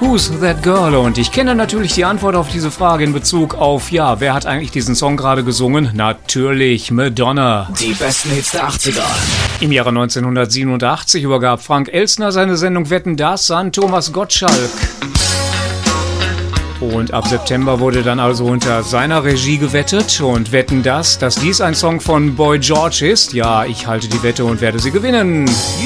Who's That Girl? Und ich kenne natürlich die Antwort auf diese Frage in Bezug auf, ja, wer hat eigentlich diesen Song gerade gesungen? Natürlich Madonna. Die besten Hits der 80er. Im Jahre 1987 übergab Frank Elstner seine Sendung Wetten, dass an Thomas Gottschalk. Und ab September wurde dann also unter seiner Regie gewettet und wetten dass dies ein Song von Boy George ist. Ja, ich halte die Wette und werde sie gewinnen.